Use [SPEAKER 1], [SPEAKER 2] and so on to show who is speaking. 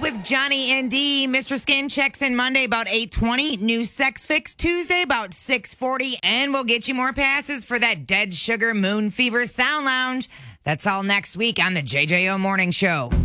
[SPEAKER 1] with Johnny and D. Mr. Skin checks in Monday about 8:20. New Sex Fix Tuesday about 6:40. And we'll get you more passes for that Dead Sugar Moon Fever Sound Lounge. That's all next week on the JJO Morning Show.